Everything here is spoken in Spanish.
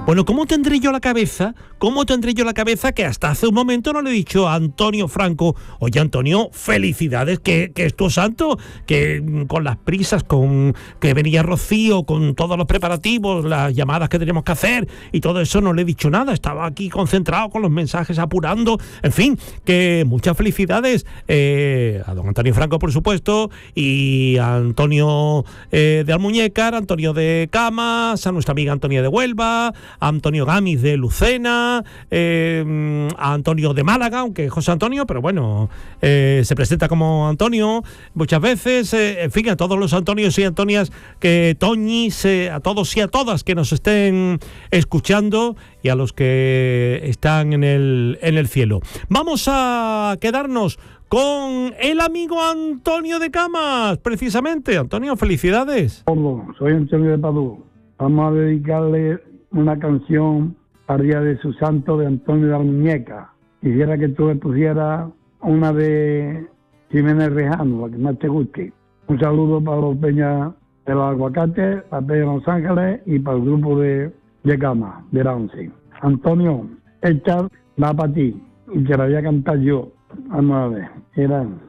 Bueno, ¿cómo tendré yo la cabeza? ¿Cómo tendré yo la cabeza que hasta hace un momento no le he dicho a Antonio Franco, oye Antonio, felicidades, que es tu santo, que con las prisas, con que venía Rocío, con todos los preparativos, las llamadas que tenemos que hacer y todo eso, no le he dicho nada, estaba aquí concentrado con los mensajes, apurando, en fin, que muchas felicidades a don Antonio Franco, por supuesto, y a Antonio de Almuñécar, Antonio de Camas, a nuestra amiga Antonia de Huelva, a Antonio Gamis de Lucena, a Antonio de Málaga, aunque José Antonio, pero bueno, se presenta como Antonio muchas veces, en fin, a todos los Antonios y Antonias, que Toñis, a todos y a todas que nos estén escuchando y a los que están en el cielo. Vamos a quedarnos con el amigo Antonio de Camas, precisamente. Antonio, felicidades. Hola, soy Antonio de Padú. Vamos a dedicarle una canción al día de su santo de Antonio de Almuñécar. Quisiera que tú le pusieras una de Jiménez Rejano, la que más te guste. Un saludo para los Peñas de los Aguacates, para Peña de Los Ángeles y para el grupo de Camas, de la 11. Antonio, esta va para ti y te la voy a cantar yo. Vamos a ver, era...